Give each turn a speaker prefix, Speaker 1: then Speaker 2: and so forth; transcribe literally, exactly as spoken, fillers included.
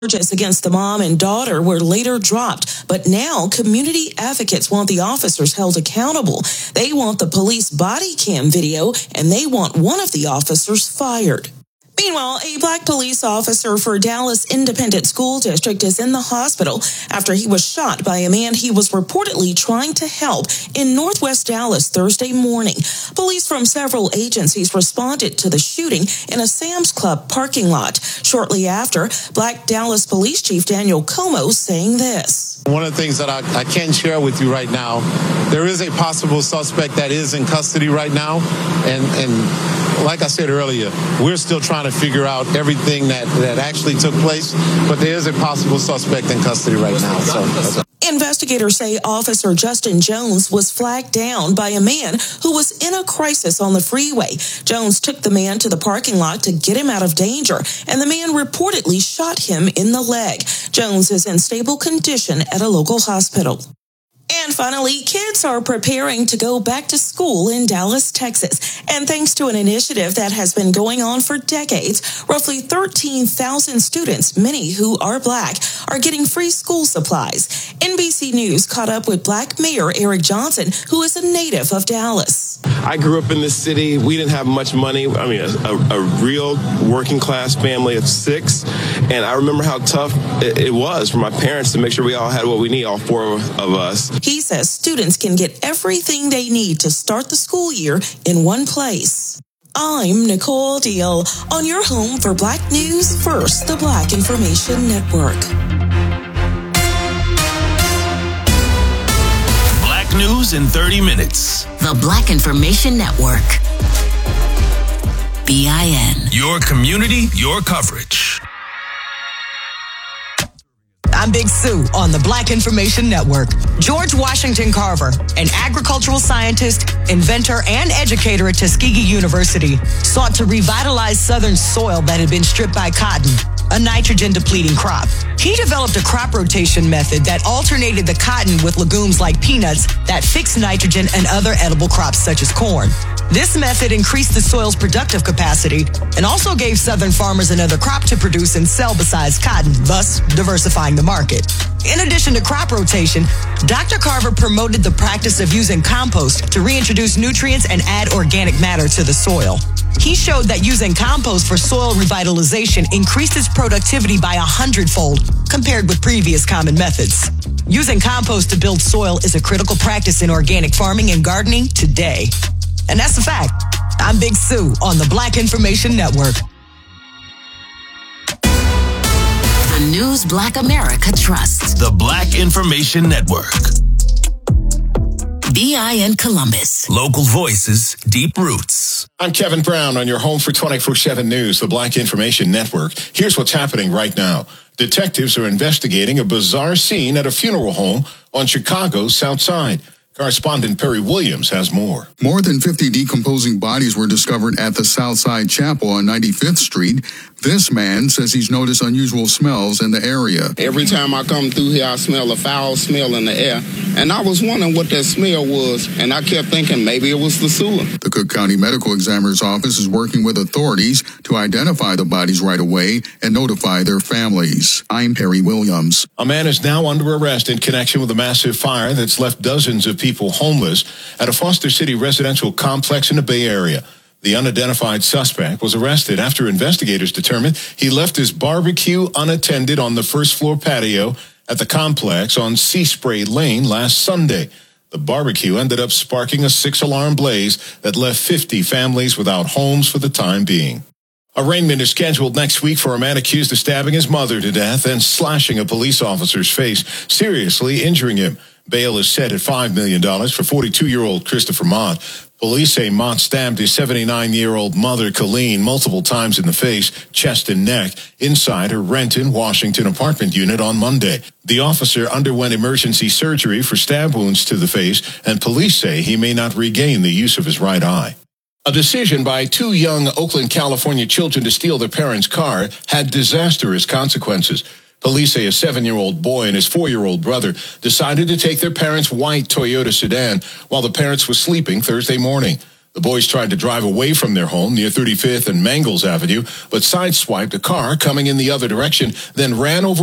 Speaker 1: Charges against the mom and daughter were later dropped, but now community advocates want the officers held accountable. They want the police body cam video, and they want one of the officers fired. Meanwhile, a black police officer for Dallas Independent School District is in the hospital after he was shot by a man he was reportedly trying to help in Northwest Dallas Thursday morning. Police from several agencies responded to the shooting in a Sam's Club parking lot. Shortly after, Black Dallas Police Chief Daniel Como saying this.
Speaker 2: One of the things that I, I can share with you right now, there is a possible suspect that is in custody right now, and and like I said earlier, we're still trying to figure out everything that, that actually took place, but there is a possible suspect in custody right now. So.
Speaker 1: Investigators say Officer Justin Jones was flagged down by a man who was in a crisis on the freeway. Jones took the man to the parking lot to get him out of danger, and the man reportedly shot him in the leg. Jones is in stable condition at a local hospital. And finally, kids are preparing to go back to school in Dallas, Texas. And thanks to an initiative that has been going on for decades, roughly thirteen thousand students, many who are black, are getting free school supplies. N B C News caught up with Black Mayor Eric Johnson, who is a native of Dallas.
Speaker 3: I grew up in this city. We didn't have much money. I mean, a, a, a real working class family of six. And I remember how tough it, it was for my parents to make sure we all had what we need, all four of, of us.
Speaker 1: He says students can get everything they need to start the school year in one place. I'm Nicole Deal on your home for Black News First, the Black Information Network.
Speaker 4: Black News in thirty minutes.
Speaker 5: The Black Information Network. B I N.
Speaker 4: Your community, your coverage.
Speaker 6: I'm Big Sue on the Black Information Network. George Washington Carver, an agricultural scientist, inventor, and educator at Tuskegee University, sought to revitalize Southern soil that had been stripped by cotton, a nitrogen-depleting crop. He developed a crop rotation method that alternated the cotton with legumes like peanuts that fixed nitrogen and other edible crops such as corn. This method increased the soil's productive capacity and also gave Southern farmers another crop to produce and sell besides cotton, thus diversifying the market. In addition to crop rotation, Doctor Carver promoted the practice of using compost to reintroduce nutrients and add organic matter to the soil. He showed that using compost for soil revitalization increased its productivity by a hundredfold compared with previous common methods. Using compost to build soil is a critical practice in organic farming and gardening today. And that's a fact. I'm Big Sue on the Black Information Network.
Speaker 5: The news Black America trusts.
Speaker 4: The Black Information Network.
Speaker 5: B I N Columbus.
Speaker 4: Local voices, deep roots.
Speaker 7: I'm Kevin Brown on your home for twenty-four seven News, the Black Information Network. Here's what's happening right now. Detectives are investigating a bizarre scene at a funeral home on Chicago's South Side. Correspondent Perry Williams has more.
Speaker 8: More than fifty decomposing bodies were discovered at the Southside Chapel on ninety-fifth Street. This man says he's noticed unusual smells in the area.
Speaker 9: Every time I come through here, I smell a foul smell in the air. And I was wondering what that smell was, and I kept thinking maybe it was the sewer.
Speaker 8: The Cook County Medical Examiner's Office is working with authorities to identify the bodies right away and notify their families. I'm Perry Williams.
Speaker 7: A man is now under arrest in connection with a massive fire that's left dozens of people homeless at a Foster City residential complex in the Bay Area. The unidentified suspect was arrested after investigators determined he left his barbecue unattended on the first floor patio at the complex on Sea Spray Lane last Sunday. The barbecue ended up sparking a six-alarm blaze that left fifty families without homes for the time being. Arraignment is scheduled next week for a man accused of stabbing his mother to death and slashing a police officer's face, seriously injuring him. Bail is set at five million dollars for forty-two-year-old Christopher Mott. Police say Mott stabbed his seventy-nine-year-old mother, Colleen, multiple times in the face, chest, and neck inside her Renton, Washington apartment unit on Monday. The officer underwent emergency surgery for stab wounds to the face, and police say he may not regain the use of his right eye. A decision by two young Oakland, California children to steal their parents' car had disastrous consequences. Police say a seven-year-old boy and his four-year-old brother decided to take their parents' white Toyota sedan while the parents were sleeping Thursday morning. The boys tried to drive away from their home near thirty-fifth and Mangles Avenue, but sideswiped a car coming in the other direction, then ran over